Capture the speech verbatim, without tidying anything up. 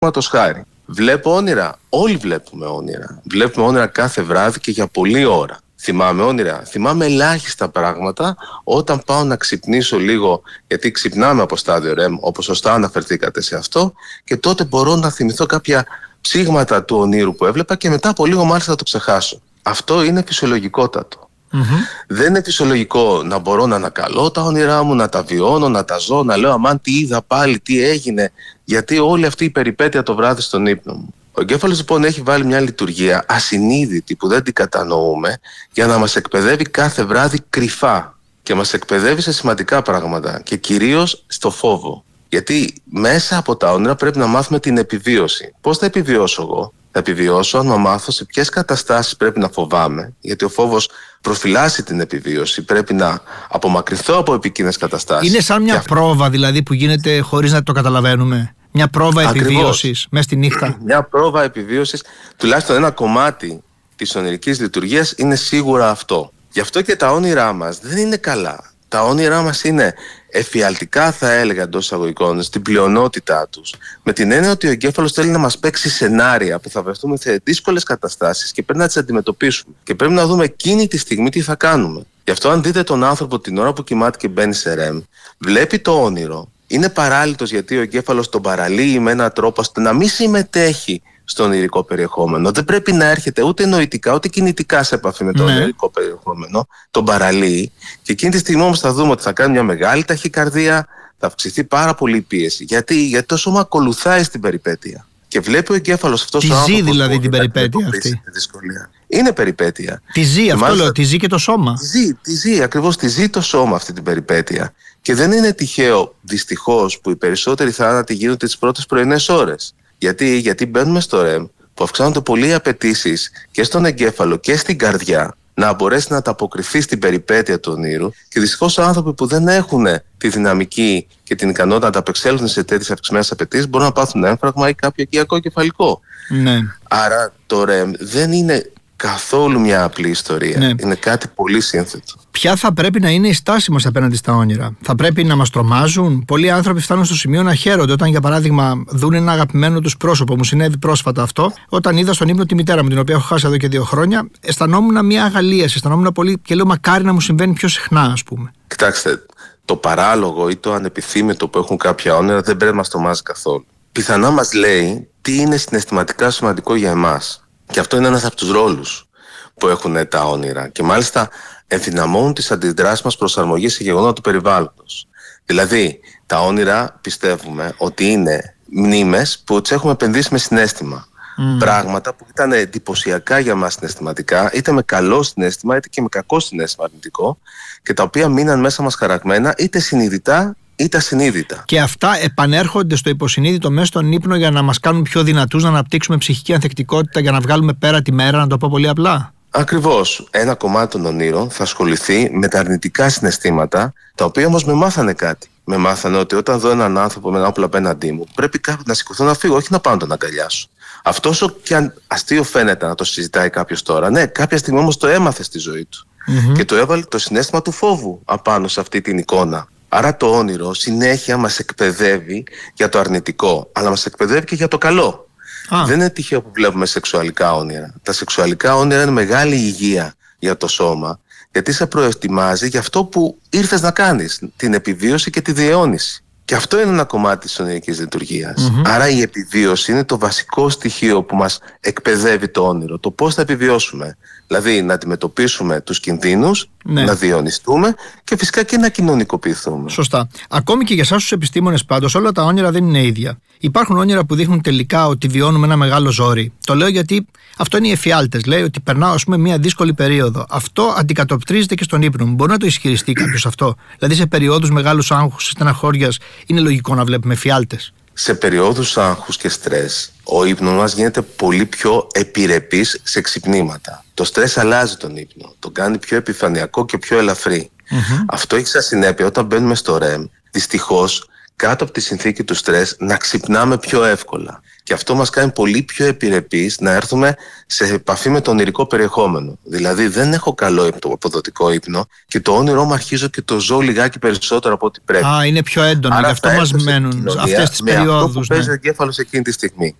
Παραδείγματος χάρη, βλέπω όνειρα. Όλοι βλέπουμε όνειρα. Βλέπουμε όνειρα κάθε βράδυ και για πολλή ώρα. Θυμάμαι όνειρα. Θυμάμαι ελάχιστα πράγματα όταν πάω να ξυπνήσω λίγο, γιατί ξυπνάμε από στάδιο ρεμ, όπως σωστά αναφερθήκατε σε αυτό, και τότε μπορώ να θυμηθώ κάποια ψήγματα του ονείρου που έβλεπα και μετά από λίγο μάλιστα το ξεχάσω. Αυτό είναι φυσιολογικότατο. Mm-hmm. Δεν είναι φυσιολογικό να μπορώ να ανακαλώ τα όνειρά μου, να τα βιώνω, να τα ζω, να λέω αμάν τι είδα πάλι, τι έγινε, γιατί όλη αυτή η περιπέτεια το βράδυ στον ύπνο μου. Ο εγκέφαλος λοιπόν έχει βάλει μια λειτουργία ασυνείδητη που δεν την κατανοούμε για να μας εκπαιδεύει κάθε βράδυ κρυφά και μας εκπαιδεύει σε σημαντικά πράγματα και κυρίως στο φόβο. Γιατί μέσα από τα όνειρα πρέπει να μάθουμε την επιβίωση. Πώς θα επιβιώσω εγώ? Θα επιβιώσω αν μάθω σε ποιες καταστάσεις πρέπει να φοβάμαι, γιατί ο φόβος προφυλάσσει την επιβίωση. Πρέπει να απομακρυνθώ από επικίνδυνες καταστάσεις. Είναι σαν μια αυτό... πρόβα δηλαδή που γίνεται χωρίς να το καταλαβαίνουμε. Μια πρόβα επιβίωσης μέσα στη νύχτα. Μια πρόβα επιβίωσης, τουλάχιστον ένα κομμάτι της ονειρικής λειτουργίας είναι σίγουρα αυτό. Γι' αυτό και τα όνειρά μας δεν είναι καλά. Τα όνειρά μας είναι εφιαλτικά, θα έλεγα, εντός εισαγωγικών, στην πλειονότητά τους. Με την έννοια ότι ο εγκέφαλος θέλει να μας παίξει σενάρια που θα βρεθούμε σε δύσκολες καταστάσεις και πρέπει να τις αντιμετωπίσουμε. Και πρέπει να δούμε εκείνη τη στιγμή τι θα κάνουμε. Γι' αυτό, αν δείτε τον άνθρωπο την ώρα που κοιμάται και μπαίνει σε ρεμ, βλέπει το όνειρο. Είναι παράλυτος γιατί ο εγκέφαλος τον παραλύει με έναν τρόπο ώστε να μην συμμετέχει στο ονειρικό περιεχόμενο. Δεν πρέπει να έρχεται ούτε νοητικά ούτε κινητικά σε επαφή με το ναι. ονειρικό περιεχόμενο. Τον παραλύει. Και εκείνη τη στιγμή όμως θα δούμε ότι θα κάνει μια μεγάλη ταχυκαρδία, θα αυξηθεί πάρα πολύ η πίεση. Γιατί, γιατί το σώμα ακολουθάει στην περιπέτεια. Και βλέπει ο εγκέφαλος αυτός ο άνθρωπος. Τη ζει δηλαδή την περιπέτεια αυτή. Τη δυσκολία. Είναι περιπέτεια. Τη ζει, και αυτό μάλιστα, λέω, τη ζει και το σώμα. Τη ζει, τη ζει, ακριβώς τη ζει το σώμα αυτή την περιπέτεια. Και δεν είναι τυχαίο, δυστυχώς, που οι περισσότεροι θάνατοι γίνονται τις πρώτες πρωινές ώρες. Γιατί, γιατί μπαίνουμε στο ρεμ, που αυξάνονται πολύ οι απαιτήσεις και στον εγκέφαλο και στην καρδιά να μπορέσει να ανταποκριθεί στην περιπέτεια του ονείρου. Και δυστυχώς άνθρωποι που δεν έχουν τη δυναμική και την ικανότητα να ανταπεξέλθουν σε τέτοιες αυξημένες απαιτήσεις μπορούν να πάθουν έμφραγμα ή κάποιο οικιακό κεφαλικό. Ναι. Άρα το ρεμ δεν είναι καθόλου μια απλή ιστορία. Ναι. Είναι κάτι πολύ σύνθετο. Ποια θα πρέπει να είναι η στάση μας απέναντι στα όνειρα? Θα πρέπει να μας τρομάζουν? Πολλοί άνθρωποι φτάνουν στο σημείο να χαίρονται όταν, για παράδειγμα, δουν ένα αγαπημένο τους πρόσωπο. Μου συνέβη πρόσφατα αυτό. Όταν είδα στον ύπνο τη μητέρα μου, την οποία έχω χάσει εδώ και δύο χρόνια, αισθανόμουν μια αγαλίαση. Αισθανόμουν πολύ και λέω μακάρι να μου συμβαίνει πιο συχνά, ας πούμε. Κοιτάξτε, το παράλογο ή το ανεπιθύμητο που έχουν κάποια όνειρα δεν πρέπει να μας τρομάζει καθόλου. Πιθανά μας λέει τι είναι συναισθηματικά σημαντικό για εμάς. Και αυτό είναι ένας από τους ρόλους που έχουν τα όνειρα. Και μάλιστα ενδυναμώνουν τις αντιδράσεις μας προσαρμογή σε γεγονότα του περιβάλλοντος. Δηλαδή, τα όνειρα πιστεύουμε ότι είναι μνήμες που τις έχουμε επενδύσει με συναίσθημα. Mm. Πράγματα που ήταν εντυπωσιακά για μας συναισθηματικά, είτε με καλό συναίσθημα, είτε και με κακό συναίσθημα αρνητικό, και τα οποία μείναν μέσα μας χαραγμένα, είτε συνειδητά είτε ασυνείδητα. Και αυτά επανέρχονται στο υποσυνείδητο μέσα στον ύπνο για να μας κάνουν πιο δυνατούς, να αναπτύξουμε ψυχική ανθεκτικότητα, για να βγάλουμε πέρα τη μέρα, να το πω πολύ απλά. Ακριβώς. Ένα κομμάτι των ονείρων θα ασχοληθεί με τα αρνητικά συναισθήματα, τα οποία όμως με μάθανε κάτι. Με μάθανε ότι όταν δω έναν άνθρωπο με ένα όπλο απέναντί μου, πρέπει κάπου να σηκωθώ να φύγω, όχι να πάω να τον αγκαλιάσω. Αυτό όσο και αν αστείο φαίνεται να το συζητάει κάποιος τώρα, ναι, κάποια στιγμή όμως το έμαθε στη ζωή του. Mm-hmm. Και το έβαλε το συναίσθημα του φόβου απάνω σε αυτή την εικόνα. Άρα το όνειρο συνέχεια μας εκπαιδεύει για το αρνητικό, αλλά μας εκπαιδεύει και για το καλό. Ah. Δεν είναι τυχαίο που βλέπουμε σεξουαλικά όνειρα. Τα σεξουαλικά όνειρα είναι μεγάλη υγεία για το σώμα, γιατί σε προετοιμάζει για αυτό που ήρθες να κάνεις, την επιβίωση και τη διαιώνιση. Και αυτό είναι ένα κομμάτι της ονειρικής λειτουργίας. Mm-hmm. Άρα η επιβίωση είναι το βασικό στοιχείο που μας εκπαιδεύει το όνειρο. Το πώς θα επιβιώσουμε. Δηλαδή να αντιμετωπίσουμε τους κινδύνους, ναι. να διαιωνιστούμε και φυσικά και να κοινωνικοποιηθούμε. Σωστά. Ακόμη και για εσάς τους επιστήμονες πάντως, όλα τα όνειρα δεν είναι ίδια. Υπάρχουν όνειρα που δείχνουν τελικά ότι βιώνουμε ένα μεγάλο ζόρι. Το λέω γιατί αυτό είναι οι εφιάλτες. Λέει ότι περνάω, ας πούμε, μια δύσκολη περίοδο. Αυτό αντικατοπτρίζεται και στον ύπνο μου. Μπορεί να το ισχυριστεί κάποιος αυτό? Δηλαδή σε περιόδους μεγάλους άγχους, στεναχώριας, είναι λογικό να βλέπουμε εφιάλτες? Σε περιόδους άγχους και στρες, ο ύπνος μας γίνεται πολύ πιο επιρρεπής σε ξυπνήματα. Το στρες αλλάζει τον ύπνο, τον κάνει πιο επιφανειακό και πιο ελαφρύ. Mm-hmm. Αυτό έχει σαν συνέπεια όταν μπαίνουμε στο ρεμ, δυστυχώς κάτω από τη συνθήκη του στρες να ξυπνάμε πιο εύκολα. Και αυτό μας κάνει πολύ πιο επιρρεπείς να έρθουμε σε επαφή με το ονειρικό περιεχόμενο. Δηλαδή δεν έχω καλό αποδοτικό ύπνο και το όνειρό μου αρχίζω και το ζω λιγάκι περισσότερο από ό,τι πρέπει. Α, είναι πιο έντονο, γι' αυτό μας μένουν αυτές τις περιόδους. Αυτό που παίζει ο εγκέφαλος εκείνη τη στιγμή.